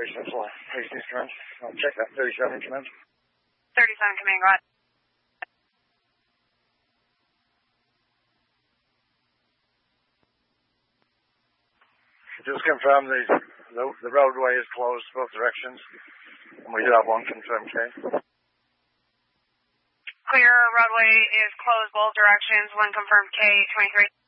Central, Hastings Command. I'll check that 37 Command. 37 Command, go ahead. Just confirm the roadway is closed both directions, and we do have one confirmed case. Clear, roadway is closed both directions, one confirmed K23.